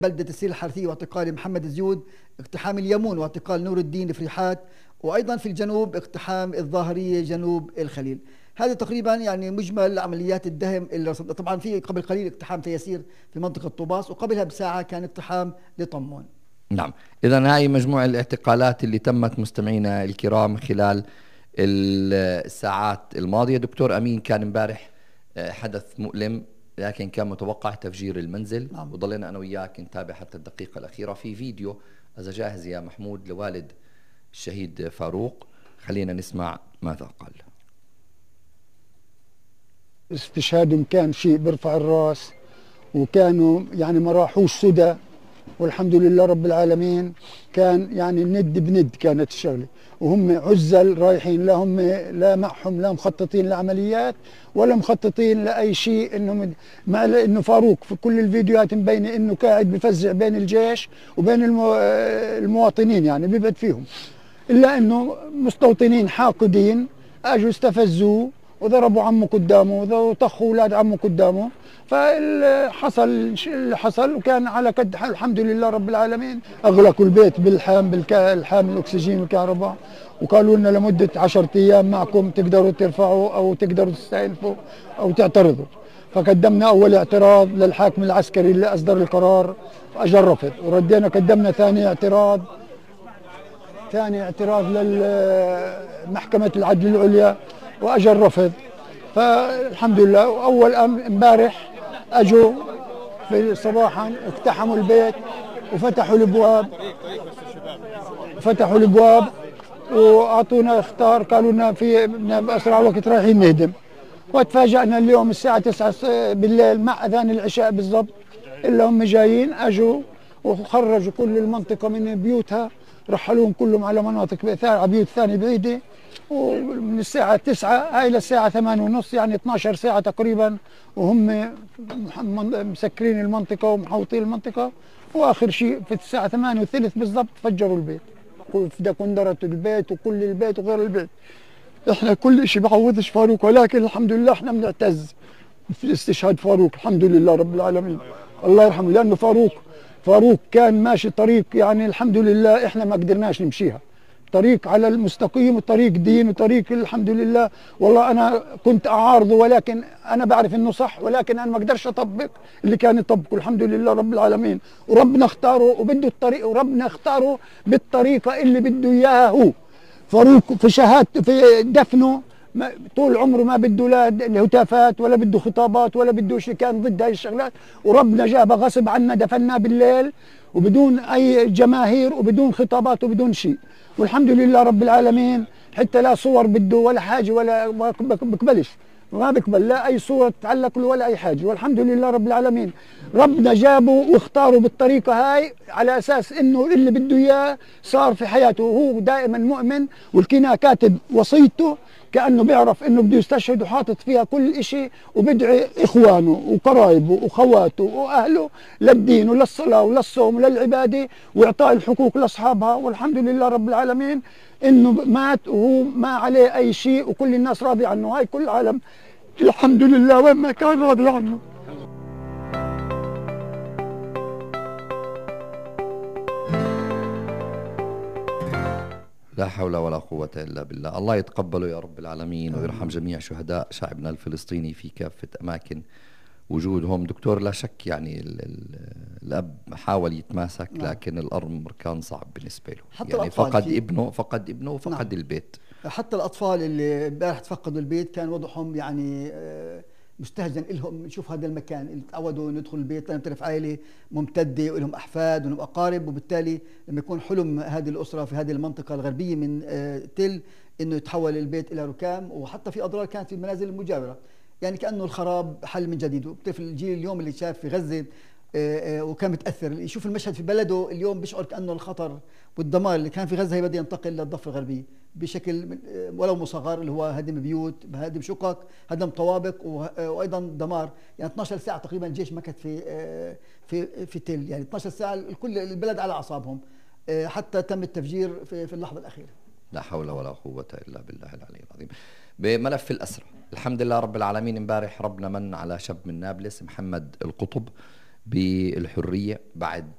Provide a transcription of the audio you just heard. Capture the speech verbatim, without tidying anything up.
بلدة السير الحرثية واعتقال محمد زيود، اقتحام اليمون واعتقال نور الدين فريحات، وأيضا في الجنوب اقتحام الظاهرية جنوب الخليل. هذا تقريبا يعني مجمل عمليات الدهم اللي رصدها. طبعا في قبل قليل اقتحام تيسير في منطقة طوباس، وقبلها بساعة كان اقتحام لطمون. نعم، إذا هاي مجموع الاعتقالات اللي تمت مستمعينا الكرام خلال الساعات الماضية. دكتور أمين، كان امبارح حدث مؤلم لكن كان متوقع، تفجير المنزل. نعم. وضلينا أنا وياك نتابع حتى الدقيقة الأخيرة. في فيديو إذا جاهز يا محمود لوالد الشهيد فاروق، خلينا نسمع ماذا قال. استشهادهم كان شيء برفع الراس، وكانوا يعني ما راحوش سدى، والحمد لله رب العالمين. كان يعني ند بند كانت الشغله، وهم عزل رايحين، لا هم لا معهم لا مخططين لعمليات ولا مخططين لاي شيء. انه مع انه فاروق في كل الفيديوهات مبينه انه قاعد بفزع بين الجيش وبين المو... المواطنين، يعني بيبعد فيهم، الا انه مستوطنين حاقدين اجوا استفزوه وضربوا عمه قدامه وطخوا اولاد عمه قدامه. فحصل اللي حصل، وكان على قد حال الحمد لله رب العالمين. اغلقوا البيت بالحام بالحام الاكسجين والكهرباء، وقالوا لنا لمده عشرة ايام معكم تقدروا ترفعوا او تقدروا تستأنفوا او تعترضوا. فقدمنا اول اعتراض للحاكم العسكري اللي اصدر القرار، اجى رفض، وردينا قدمنا ثاني اعتراض ثاني اعتراض للمحكمه العدل العليا، واجى الرفض. فالحمد لله. واول امبارح اجوا في صباحا اقتحموا البيت وفتحوا الابواب فتحوا الابواب واعطونا اختار، قالوا لنا في باسرع وقت رايحين نهدم. وتفاجئنا اليوم الساعه تسعة بالليل مع اذان العشاء بالضبط، الا هم جايين اجوا وخرجوا كل المنطقه من بيوتها، رحلوهم كلهم على مناطق على بيوت ثانيه بعيده. ومن الساعة تسعة هاي للساعة ثمانية ونص، يعني اثناشر ساعة تقريبا، وهم مسكرين المنطقة ومحوطين المنطقة. وآخر شيء في الساعة ثمانية وثلث بالضبط فجروا البيت، كندرت البيت وكل البيت وغير البيت. احنا كل شيء بعوضش فاروق، ولكن الحمد لله احنا بنعتز في استشهاد فاروق، الحمد لله رب العالمين، الله يرحمه. لأنه فاروق فاروق كان ماشي طريق، يعني الحمد لله احنا ما قدرناش نمشيها، طريق على المستقيم وطريق دين وطريق الحمد لله. والله انا كنت اعارضه، ولكن انا بعرف انه صح، ولكن انا ما اقدرش اطبق اللي كان يطبقه، الحمد لله رب العالمين. وربنا اختاره وبده الطريق، وربنا اختاره بالطريقه اللي بده اياها هو. فاروق في شهادته في دفنه طول عمره ما بده لا الهتافات ولا بده خطابات ولا بده شيء، كان ضد هاي الشغلات، وربنا جابها غصب عنا، دفناه بالليل وبدون اي جماهير وبدون خطابات وبدون شيء، والحمد لله رب العالمين. حتى لا صور بده ولا حاجه، ولا ما بقبلش، ما بقبل لا اي صوره تتعلق له ولا اي حاجه، والحمد لله رب العالمين. ربنا جابه واختاره بالطريقه هاي على اساس انه اللي بده اياه صار في حياته. وهو دائما مؤمن، والكنا كاتب وصيته كأنه بيعرف انه بده يستشهد، وحاطط فيها كل شيء، وبدعي اخوانه وقرايبه واخواته واهله للدين وللصلاه وللصوم وللعباده واعطاء الحقوق لاصحابها. والحمد لله رب العالمين انه مات وهو ما عليه اي شيء، وكل الناس راضي عنه. هاي كل العالم الحمد لله وين ما كان راضي عنه. لا حول ولا قوة إلا بالله. الله يتقبله يا رب العالمين، ويرحم جميع شهداء شعبنا الفلسطيني في كافة أماكن وجودهم. دكتور، لا شك يعني ال ال الأب حاول يتماسك، لكن الأمر كان صعب بالنسبة له. حتى يعني فقد ابنه فقد ابنه وفقد نعم. البيت. حتى الأطفال اللي امبارح تفقدوا البيت كان وضعهم يعني مستهجن لهم. نشوف هذا المكان اللي تعودوا ندخل البيت، لأنهم تعرف عائلة ممتدة ولهم أحفاد ولهم أقارب، وبالتالي لما يكون حلم هذه الأسرة في هذه المنطقة الغربية من تل إنه يتحول البيت إلى ركام، وحتى في أضرار كانت في المنازل المجاورة، يعني كأنه الخراب حل من جديد. وبتعرف الجيل اليوم اللي شاف في غزة وكان متأثر، يشوف المشهد في بلده اليوم بيشعر كأنه الخطر والدمار اللي كان في غزة هي بده ينتقل للضفة الغربية بشكل ولو مصغر، اللي هو هدم بيوت، هدم شقق، هدم طوابق، وايضا دمار. يعني اثناشر ساعة تقريبا الجيش مكث في في في تل، يعني اثناشر ساعة الكل البلد على اعصابهم حتى تم التفجير في في اللحظة الأخيرة. لا حول ولا قوة إلا بالله العلي العظيم. بملف الأسرى، الحمد لله رب العالمين، امبارح ربنا من على شاب من نابلس محمد القطب، بالحرية بعد